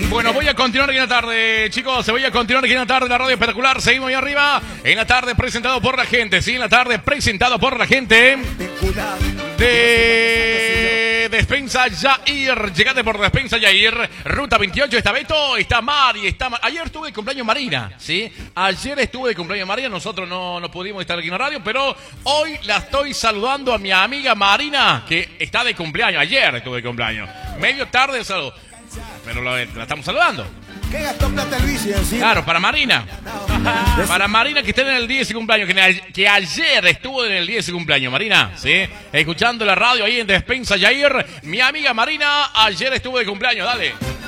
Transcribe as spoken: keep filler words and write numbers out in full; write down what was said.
Bueno, voy a continuar aquí en la tarde, chicos. Se voy a continuar aquí en la tarde en la radio espectacular. Seguimos ahí arriba. En la tarde presentado por la gente. Sí, en la tarde presentado por la gente de Despensa Yair. Llegate por Despensa Yair. Ruta veintiocho. Está Beto, está Mari, está Mar... Ayer estuve de cumpleaños Marina, ¿sí? Ayer estuve de cumpleaños Marina. Nosotros no, no pudimos estar aquí en la radio, pero hoy la estoy saludando a mi amiga Marina, que está de cumpleaños. Ayer estuve de cumpleaños. Medio tarde saludo. Pero lo, la estamos saludando. ¿Qué gastó plata el bici encima? Claro, para Marina. Para Marina, que está en el día de su cumpleaños, que, que ayer estuvo en el día de su cumpleaños. Marina, ¿sí? Escuchando la radio ahí en Despensa Yair. Mi amiga Marina ayer estuvo de cumpleaños, dale.